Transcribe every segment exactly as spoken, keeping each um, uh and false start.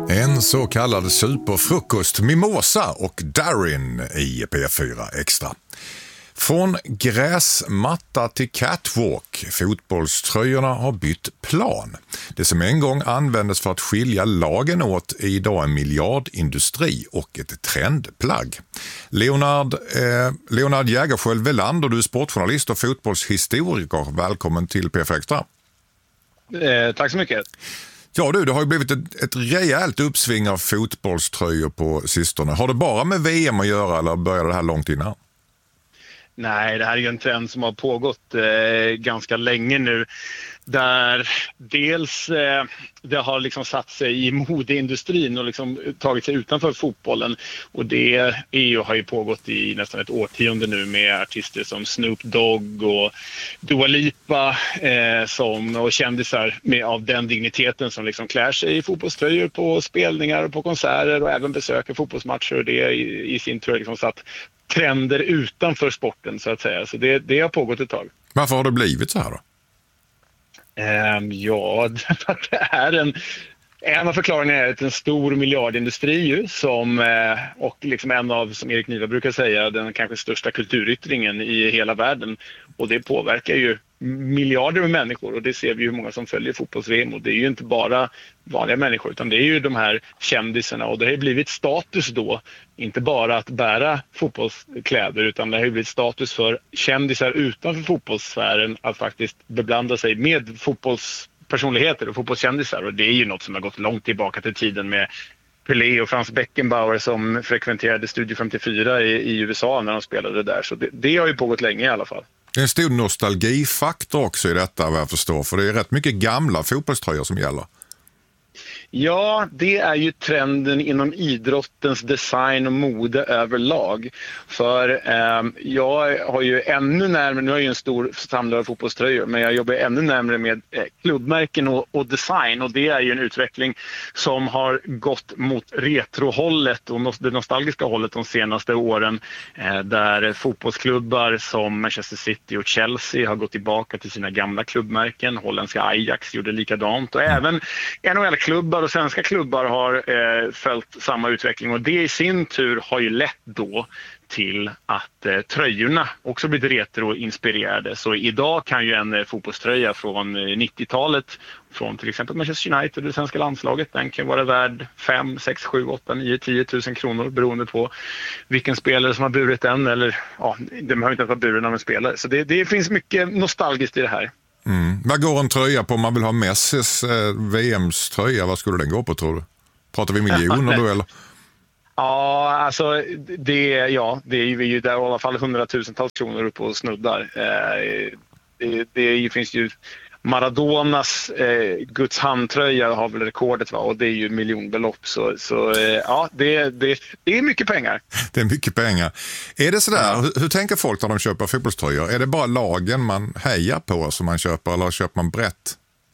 En så kallad superfrukost, Mimosa och Darin i P fyra Extra. Från gräsmatta till catwalk. Fotbollströjorna har bytt plan. Det som en gång användes för att skilja lagen åt är idag en miljardindustri och ett trendplagg. Leonard, eh, Leonard Jägerskiöld Welander, du är sportjournalist och fotbollshistoriker. Välkommen till P fyra Extra. Eh, tack så mycket. Ja du, det har ju blivit ett, ett rejält uppsving av fotbollströjor på sistone. Har det bara med V M att göra eller började det här långt innan? Nej, det här är ju en trend som har pågått eh, ganska länge nu. Där dels eh, det har liksom satt sig i modeindustrin och liksom tagit sig utanför fotbollen. Och det är ju, har ju pågått i nästan ett årtionde nu med artister som Snoop Dogg och Dua Lipa eh, som, och kändisar med, av den digniteten som liksom klär sig i fotbollströjor på spelningar och på konserter och även besöker fotbollsmatcher. Och det i, i sin tur liksom satt trender utanför sporten så att säga. Så det, det har pågått ett tag. Varför har det blivit så här då? Um, ja, det är en, en av förklaringarna är att en stor miljardindustri ju, som, eh, och liksom en av, som Erik Niva brukar säga, den kanske största kulturyttringen i hela världen. Och det påverkar ju miljarder med människor och det ser vi ju hur många som följer fotbolls-V M och det är ju inte bara vanliga människor utan det är ju de här kändisarna och det har ju blivit status då, inte bara att bära fotbollskläder utan det har ju blivit status för kändisar utanför fotbollssfären att faktiskt beblanda sig med fotbollspersonligheter och fotbollskändisar och det är ju något som har gått långt tillbaka till tiden med Pelé och Franz Beckenbauer som frekventerade Studio femtiofyra i, i U S A när de spelade där så det, det har ju pågått länge i alla fall. Det är en stor nostalgifaktor också i detta vad jag förstår, för det är rätt mycket gamla fotbollströjor som gäller. Ja, det är ju trenden inom idrottens design och mode överlag. För eh, jag har ju ännu närmare, nu är jag ju en stor samlare av fotbollströjor, men jag jobbar ännu närmare med eh, klubbmärken och, och design. Och det är ju en utveckling som har gått mot retrohållet och det nostalgiska hållet de senaste åren. Eh, där fotbollsklubbar som Manchester City och Chelsea har gått tillbaka till sina gamla klubbmärken. Holländska Ajax gjorde likadant och även N H L-klubbar och svenska klubbar har eh, följt samma utveckling och det i sin tur har ju lett då till att eh, tröjorna också blivit retro-inspirerade. Så idag kan ju en eh, fotbollströja från eh, nittiotalet från till exempel Manchester United och det svenska landslaget, den kan vara värd fem, sex, sju, åtta, nio, tio tusen kronor beroende på vilken spelare som har burit den eller ja, det behöver inte vara buren av en spelare. Så det, det finns mycket nostalgiskt i det här. Mm. Vad går en tröja på om man vill ha Messis eh, V M's tröja? Vad skulle den gå på tror du? Pratar vi miljoner då eller? Ja, alltså det, ja, det är ju där i alla fall hundratusentals kronor upp och snuddar. Eh, det, det finns ju Maradonas eh, Guds handtröja har väl rekordet va? Och det är ju miljonbelopp så, så eh, ja, det, det, det är mycket pengar. Det är mycket pengar. Är det sådär, ja. hur, hur tänker folk när de köper fotbollströjor? Är det bara lagen man hejar på som man köper eller köper man brett?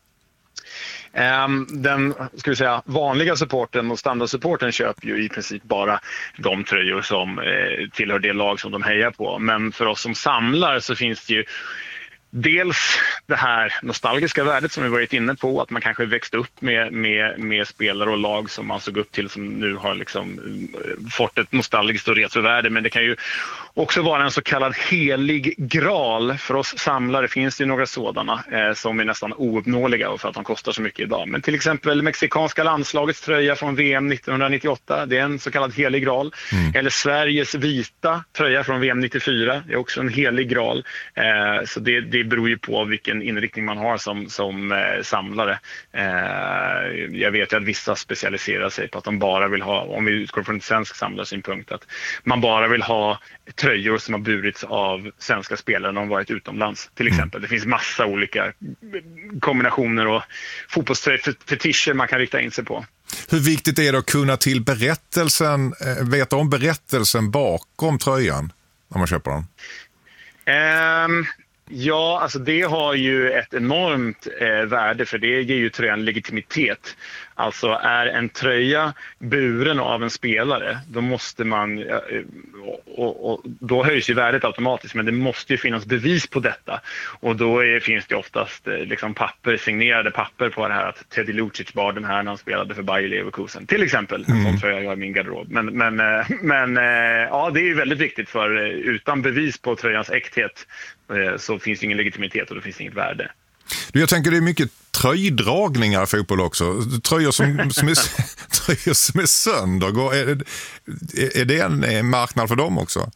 Um, den ska vi säga, vanliga supporten och standardsupporten köper ju i princip bara de tröjor som eh, tillhör det lag som de hejar på. Men för oss som samlar så finns det ju dels det här nostalgiska värdet som vi varit inne på, att man kanske växt upp med, med, med spelare och lag som man såg upp till som nu har liksom fått ett nostalgiskt och retrovärde. Men det kan ju också vara en så kallad helig graal. För oss samlare finns det ju några sådana eh, som är nästan ouppnåeliga för att de kostar så mycket idag. Men till exempel mexikanska landslagets tröja från V M nittonhundranittioåtta, det är en så kallad helig graal. Mm. Eller Sveriges vita tröja från V M nittiofyra, det är också en helig graal. Eh, så det, det beror ju på vilken inriktning man har som, som eh, samlare. Eh, jag vet ju att vissa specialiserar sig på att de bara vill ha, om vi utgår från en svensk samlarsynpunkt, att man bara vill ha tröjor som har burits av svenska spelare när de varit utomlands till exempel. Det finns massa olika kombinationer och fotbollströjfetischer man kan rikta in sig på. Hur viktigt är det att kunna till berättelsen, veta om berättelsen bakom tröjan när man köper den? Um, Ja, alltså det har ju ett enormt eh, värde, för det ger ju tröjan legitimitet. Alltså är en tröja buren av en spelare, då måste man, eh, och, och, och då höjs ju värdet automatiskt, men det måste ju finnas bevis på detta. Och då är, finns det oftast eh, liksom papper, signerade papper på det här att Teddy Lucic bar den här när han spelade för Bayer Leverkusen, till exempel. En sån tröja jag har i min garderob. Men, men, eh, men eh, ja, det är ju väldigt viktigt, för eh, utan bevis på tröjans äkthet så finns det ingen legitimitet och det finns inget värde. Du, jag tänker det är mycket tröjdragningar i fotboll också. Tröjor som, som, är, tröjor som är sönder. Är, är det en marknad för dem också?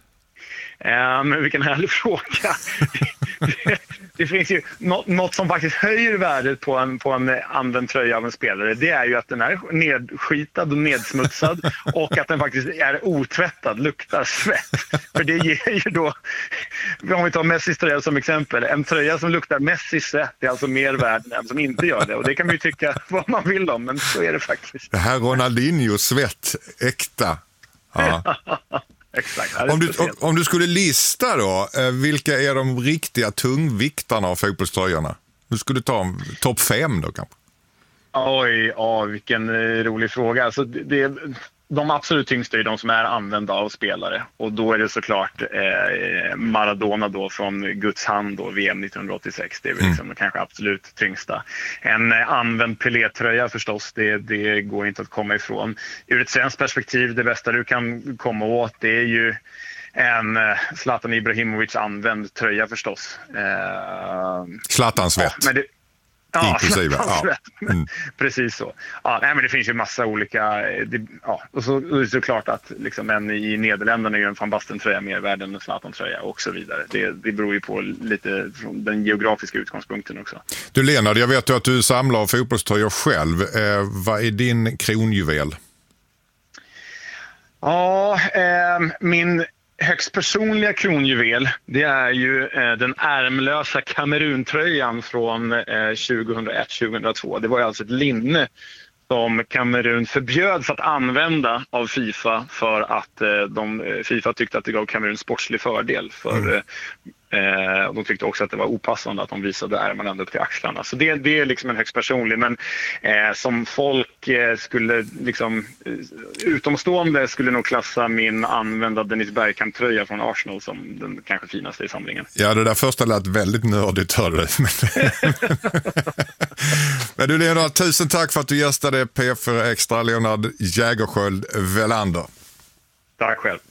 Um, vilken härlig fråga. det, det finns ju något, något som faktiskt höjer värdet på en, på en använd tröja av en spelare. Det är ju att den är nedskitad och nedsmutsad och att den faktiskt är otvättad, luktar svett. För det ger ju då, om vi tar Messis tröja som exempel, en tröja som luktar Messis svett är alltså mer värd än en som inte gör det. Och det kan man ju tycka vad man vill om, men så är det faktiskt. Det här Ronaldinho svett, äkta. Ja. Exakt. Om du, om du skulle lista då, vilka är de riktiga tungviktarna av fotbollströjorna? Du skulle ta topp fem då kanske? Oj, ja, vilken rolig fråga. Alltså, det, de absolut tyngsta är de som är använda av spelare. Och då är det såklart eh, Maradona då från Guds hand då, V M nittonhundraåttiosex. Det är väl liksom mm. kanske absolut tyngsta. En eh, använd Pelé-tröja förstås, det, det går inte att komma ifrån. Ur ett svenskt perspektiv, det bästa du kan komma åt, det är ju en eh, Zlatan Ibrahimovic använd tröja förstås. Eh, Zlatan-svett. Ja, Ja, inklusive. Ja. Mm. Precis så. Ja, nej, men det finns ju massa olika... Det, ja, och så och det är såklart att liksom en i Nederländerna är ju en Van Basten-tröja mer värd än en Zlatan-tröja och så vidare. Det, det beror ju på lite från den geografiska utgångspunkten också. Du Lennart, jag vet ju att du samlar fotbollströjor själv. Eh, vad är din kronjuvel? Ja, eh, min... högst personliga kronjuvel, det är ju eh, den ärmlösa Kameruntröjan från eh, tjugohundraett tjugohundratvå. Det var ju alltså ett linne som Kamerun förbjöds att använda av FIFA för att eh, de, FIFA tyckte att det gav Kamerun sportslig fördel. För, mm. eh, de tyckte också att det var opassande att de visade ärmarna ända upp till axlarna. Så det, det är liksom en högst personlig, men eh, som folk eh, skulle liksom eh, utomstående skulle nog klassa min använda Dennis Bergkamp-tröja från Arsenal som den kanske finaste i samlingen. Ja, det där första lät väldigt nördigt, hörde du. Men du Leonard, tusen tack för att du gästade P fyra Extra, Leonard Jägerskiöld Welander. Tack själv.